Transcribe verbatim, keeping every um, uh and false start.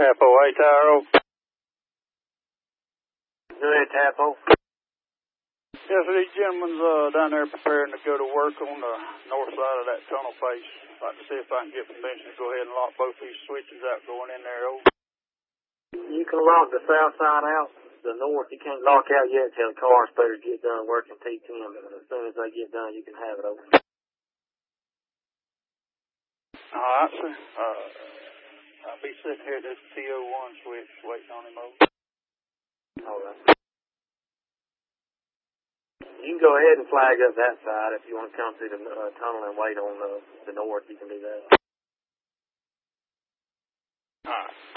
Tapo, hey, Tyro. Go ahead, Tapo. Yes, sir, these gentlemen's uh, down there preparing to go to work on the north side of that tunnel face. I'd like to see if I can get permission to go ahead and lock both these switches out going in there. Over. You can lock the south side out. The north, you can't lock out yet until the car inspectors get done working T ten, but as soon as they get done, you can have it open. All right, sir. Uh, I'll be sitting here at this T O one switch waiting on him over. All right. You can go ahead and flag up that side if you want to come through the uh, tunnel and wait on uh, the north. You can do that. All right.